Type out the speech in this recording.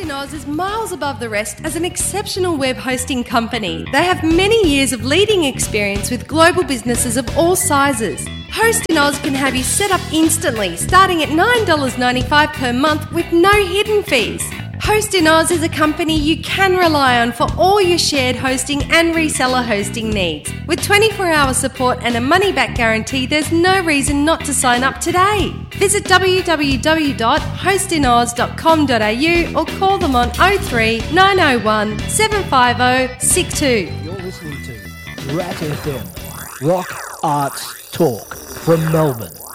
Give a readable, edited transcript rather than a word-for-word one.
Oz is miles above the rest as an exceptional web hosting company. They have many years of leading experience with global businesses of all sizes. Hosting Oz can have you set up instantly, starting at $9.95 per month with no hidden fees. Hosting Oz is a company you can rely on for all your shared hosting and reseller hosting needs. With 24-hour support and a money-back guarantee, there's no reason not to sign up today. Visit www.hostingoz.com.au or call them on 03 901 750 62. You're listening to Rat FM, Rock Arts Talk from Melbourne.